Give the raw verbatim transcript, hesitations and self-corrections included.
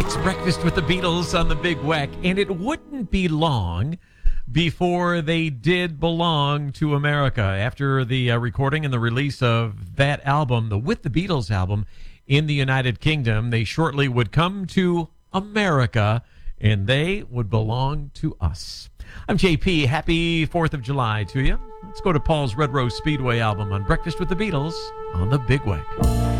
It's Breakfast with the Beatles on the Big Weck, and it wouldn't be long before they did belong to America. After the uh, recording and the release of that album, the With the Beatles album, in the United Kingdom, they shortly would come to America, and they would belong to us. I'm J P. Happy fourth of July to you. Let's go to Paul's Red Rose Speedway album on Breakfast with the Beatles on the Big Weck.